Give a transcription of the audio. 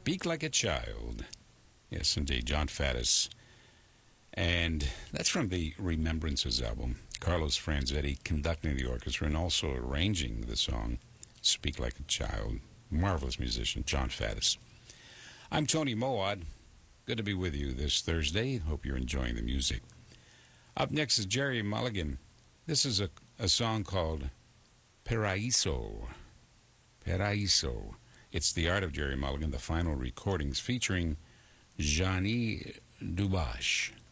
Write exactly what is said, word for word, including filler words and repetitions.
Speak Like a Child. Yes, indeed, John Faddis. And that's from the Remembrances album. Carlos Franzetti conducting the orchestra and also arranging the song, Speak Like a Child. Marvelous musician, John Faddis. I'm Tony Moad. Good to be with you this Thursday. Hope you're enjoying the music. Up next is Gerry Mulligan. This is a, a song called Paraíso. Paraíso. It's the art of Gerry Mulligan, the final recordings featuring Jeannie Dubash.